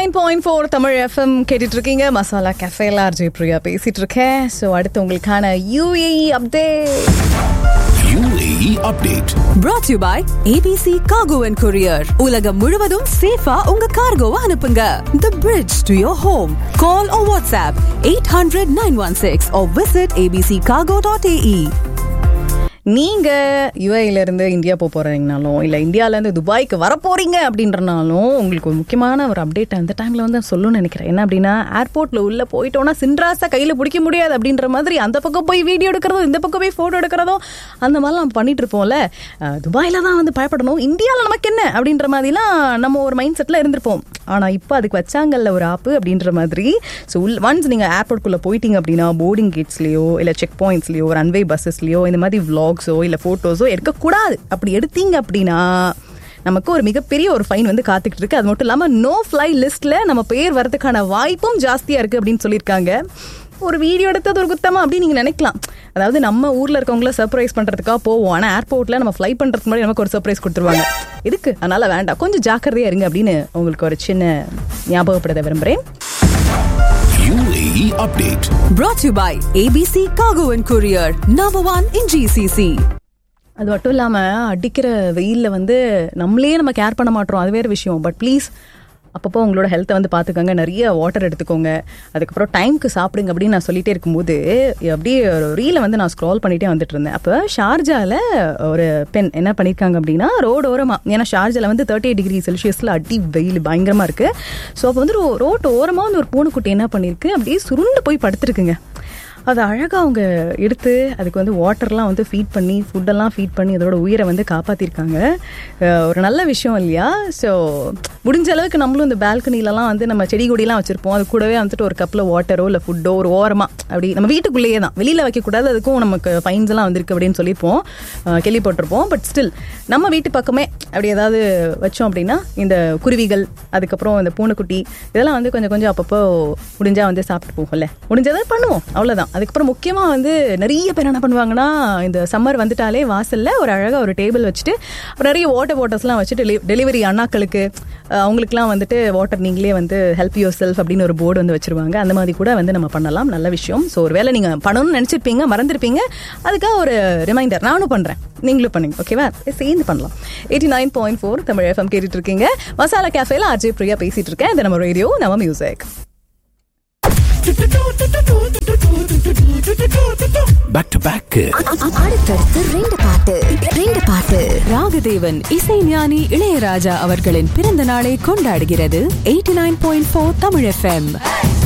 89.4 Tamil FM கேட்டுட்டு இருக்கீங்க. Masala கஃபேல RJ Priya பேசிட்டு இருக்கேன். ஸோ அடுத்து உங்களுக்கான UAE update. UAE update brought to you by ABC Cargo and Courier. உலகம் முழுவதும் சேஃபா உங்க கார்கோவை அனுப்புங்க. The bridge to your home. Call or WhatsApp 800-916 or visit abccargo.ae. நீங்க யுஏல இருந்து இந்தியா போறீங்கனாலும் இல்ல இந்தியால இருந்து துபாய்க்கு வர போறீங்க அப்படின்றனாலும் உங்களுக்கு ஒரு முக்கியமான ஒரு அப்டேட் அந்த டைம்ல வந்து சொல்லணும்னு நினைக்கிறேன். என்ன அப்படின்னா, ஏர்போர்ட்ல உள்ள போயிட்டோம்னா சின்ராசா கையில பிடிக்க முடியாது அப்படின்ற மாதிரி அந்த பக்கம் போய் வீடியோ எடுக்கிறதோ இந்த பக்கம் போய் போட்டோ எடுக்கிறதோ அந்த மாதிரிலாம் நம்ம பண்ணிட்டு இருப்போம்ல. துபாயில தான் வந்து பயப்படணும், இந்தியாவில் நமக்கு என்ன அப்படின்ற மாதிரிலாம் நம்ம ஒரு மைண்ட் செட்ல இருந்திருப்போம். ஆனா இப்போ அதுக்கு வச்சாங்கல்ல ஒரு ஆப்பு அப்படின்ற மாதிரி. ஸோ ஒன்ஸ் நீங்க ஏர்போர்ட்குள்ள போயிட்டீங்க அப்படின்னா போர்டிங் கேட்ஸ்லயோ இல்ல செக் பாயிண்ட்ஸ்லயோ ரன்வே பஸ்ஸஸ்லயோ இந்த மாதிரி விளாக்ஸோ இல்ல போட்டோஸோ எடுக்கக்கூடாது. அப்படி எடுத்தீங்க அப்படின்னா நமக்கு ஒரு மிகப்பெரிய ஒரு ஃபைன் வந்து காத்துக்கிட்டு இருக்கு. அது மட்டும் இல்லாம நோ ஃப்ளை லிஸ்ட்ல நம்ம பேர் வரதுக்கான வாய்ப்பும் ஜாஸ்தியா இருக்கு அப்படின்னு சொல்லியிருக்காங்க. ஒரு வீடியோ எடுத்தது ஒரு குத்தமா அப்படின்னு நீங்க நினைக்கலாம். அதாவது நம்ம ஊர்ல இருக்கவங்கள சர்ப்ரைஸ் பண்றதுக்காக போவோம், ஆனா ஏர்போர்ட்ல நம்ம ஃப்ளை பண்றதுக்கு முன்னாடி நமக்கு ஒரு சர்ப்ரைஸ் கொடுத்துருவாங்க. இதுக்கு அதனால வேண்டாம், கொஞ்சம் ஜாக்கிரதையா இருங்க அப்படின்னு உங்களுக்கு ஒரு சின்ன ஞாபகப்படுத்த விரும்புறேன். UAE update brought to you by ABC Cargo and Courier, number 1 in GCC. அது மட்டும் இல்லாம அடிக்கிற வெயில்ல வந்து நம்மளே நம்ம கேர் பண்ண மாட்டோம், அது வேற விஷயம். பட் ப்ளீஸ் அப்பப்போ உங்களோட ஹெல்த்தை வந்து பார்த்துக்கோங்க, நிறைய வாட்டர் எடுத்துக்கோங்க, அதுக்கப்புறம் டைமுக்கு சாப்பிடுங்க அப்படின்னு நான் சொல்லிட்டே இருக்கும்போது அப்படியே ஒரு ரீலை வந்து நான் ஸ்க்ரால் பண்ணிட்டே வந்துட்டு இருந்தேன். அப்போ ஷார்ஜாவில் ஒரு பெண் என்ன பண்ணியிருக்காங்க அப்படின்னா, ரோடு ஓரமாக, ஏன்னா ஷார்ஜாவில் வந்து 38 டிகிரி செல்சியஸில் அடி வெயில் பயங்கரமாக இருக்குது. ஸோ அப்போ வந்து ரோட்டு ஓரமாக வந்து ஒரு பூனைக்குட்டி என்ன பண்ணியிருக்கு, அப்படியே சுருண்டு போய் படுத்துருக்குங்க. அதை அழகாக அவங்க எடுத்து அதுக்கு வந்து வாட்டர்லாம் வந்து ஃபீட் பண்ணி ஃபுட்டெல்லாம் ஃபீட் பண்ணி அதோட உயிரை வந்து காப்பாற்றிருக்காங்க. ஒரு நல்ல விஷயம் இல்லையா? ஸோ முடிஞ்ச அளவுக்கு நம்மளும் இந்த பால்கனிலலாம் வந்து நம்ம செடி கொடியெலாம் வச்சுருப்போம், அது கூடவே வந்துட்டு ஒரு கப்பில் வாட்டரோ இல்லை ஃபுட்டோ ஒரு ஓரமாக அப்படி நம்ம வீட்டுக்குள்ளேயே தான், வெளியில் வைக்கக்கூடாது, அதுக்கும் நமக்கு ஃபைன்ஸ் எல்லாம் வந்திருக்கு அப்படின்னு சொல்லியிருப்போம், கேள்விப்பட்டிருப்போம். பட் ஸ்டில் நம்ம வீட்டு பக்கமே அப்படி ஏதாவது வச்சோம் அப்படின்னா இந்த குருவிகள் அதுக்கப்புறம் இந்த பூனைக்குட்டி இதெல்லாம் வந்து கொஞ்சம் கொஞ்சம் அப்பப்போ முடிஞ்சால் வந்து சாப்பிட்டு போகும்ல, முடிஞ்சதை பண்ணுவோம், அவ்வளோதான். அதுக்கப்புறம் முக்கியமாக வந்து நிறைய பேர் என்ன பண்ணுவாங்கன்னா, இந்த சம்மர் வந்துட்டாலே வாசலில் ஒரு அழகாக ஒரு டேபிள் வச்சுட்டு நிறைய வாட்டர் பாட்டில்ஸ்லாம் வச்சுட்டு டெலிவரி அண்ணாக்களுக்கு அவங்களுக்குலாம் வந்துட்டு வாட்டர் நீங்களே வந்து ஹெல்ப் யுவர் செல்ஃப் அப்படின்னு ஒரு போர்டு வந்து வச்சுருவாங்க. அந்த மாதிரி கூட வந்து நம்ம பண்ணலாம், நல்ல விஷயம். ஸோ ஒரு வேளை நீங்கள் பண்ணணும்னு நினச்சிருப்பீங்க, மறந்துருப்பீங்க, அதுக்காக ஒரு ரிமைண்டர் நானும் பண்ணுறேன், நீங்களும் பண்ணுங்க, ஓகேவா? சேர்ந்து பண்ணலாம். 89.4 தமிழ் FM கேட்டுட்டு இருக்கீங்க. மசாலா கேஃபேல ஆர்ஜே பிரியா பேசிட்டு இருக்கேன். இது நம்ம ரேடியோ, நம்ம மியூசிக். back to back அடுத்தடுத்து ரெண்டு பாட்டு. ராகதேவன் இசைஞானி இளையராஜா அவர்களின் பிறந்த நாளை கொண்டாடுகிறது 89.4 தமிழ் FM.